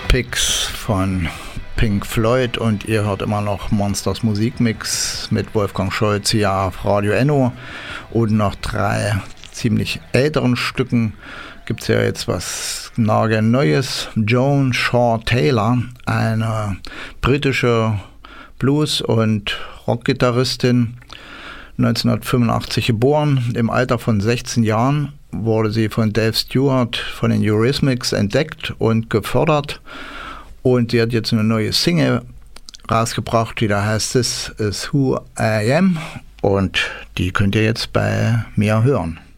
Pigs von Pink Floyd und ihr hört immer noch Monsters Musikmix mit Wolfgang Scholz hier auf Radio Enno und nach 3 ziemlich älteren Stücken gibt es ja jetzt was nagelneues. Joan Shaw Taylor, eine britische Blues- und Rockgitarristin, 1985 geboren, im Alter von 16 Jahren wurde sie von Dave Stewart von den Eurythmics entdeckt und gefördert. Und sie hat jetzt eine neue Single rausgebracht, die da heißt This Is Who I Am. Und die könnt ihr jetzt bei mir hören.